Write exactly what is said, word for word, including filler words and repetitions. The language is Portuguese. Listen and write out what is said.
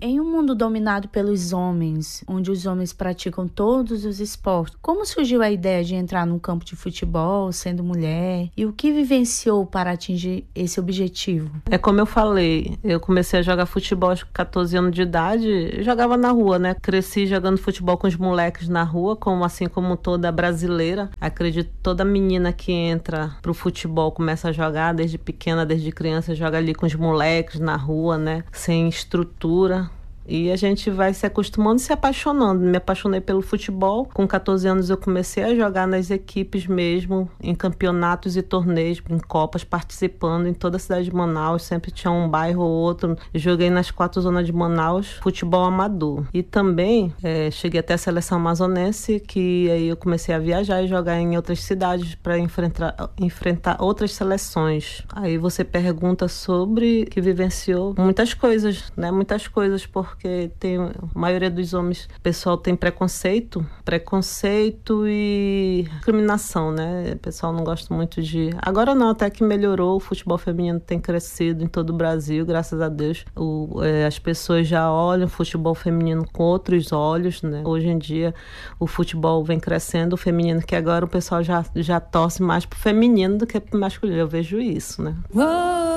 Em um mundo dominado pelos homens, onde os homens praticam todos os esportes, como surgiu a ideia de entrar num campo de futebol, sendo mulher? E o que vivenciou para atingir esse objetivo? É como eu falei, eu comecei a jogar futebol aos catorze anos de idade, eu jogava na rua, né? Cresci jogando futebol com os moleques na rua, como assim como toda brasileira. Acredito que toda menina que entra pro futebol começa a jogar desde pequena, desde criança, joga ali com os moleques na rua, né? Sem estrutura. E a gente vai se acostumando e se apaixonando. Me apaixonei pelo futebol. Com catorze anos eu comecei a jogar nas equipes mesmo, em campeonatos e torneios, em copas, participando em toda a cidade de Manaus. Sempre tinha um bairro ou outro. Joguei nas quatro zonas de Manaus, futebol amador. E também é, cheguei até a seleção amazonense, que aí eu comecei a viajar e jogar em outras cidades para enfrentar, enfrentar outras seleções. Aí você pergunta sobre que vivenciou muitas coisas, né? Muitas coisas, por porque tem, a maioria dos homens, o pessoal tem preconceito, preconceito e discriminação, né? O pessoal não gosta muito de... Agora não, até que melhorou, o futebol feminino tem crescido em todo o Brasil, graças a Deus. O, é, as pessoas já olham o futebol feminino com outros olhos, né? Hoje em dia o futebol vem crescendo, o feminino, que agora o pessoal já, já torce mais pro feminino do que pro masculino. Eu vejo isso, né? Uou!